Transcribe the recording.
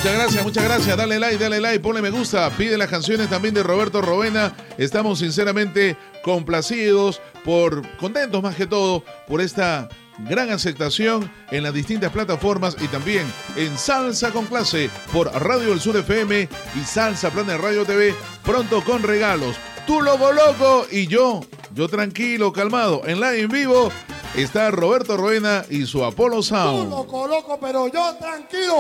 Muchas gracias. Dale like, ponle me gusta. Pide las canciones también de Roberto Roena. Estamos sinceramente complacidos, contentos más que todo, por esta gran aceptación en las distintas plataformas y también en Salsa con Clase por Radio del Sur FM y Salsa Planet Radio TV, pronto con regalos. Tú loco loco y yo tranquilo, calmado. En live en vivo está Roberto Roena y su Apollo Sound. Tú loco, pero yo tranquilo.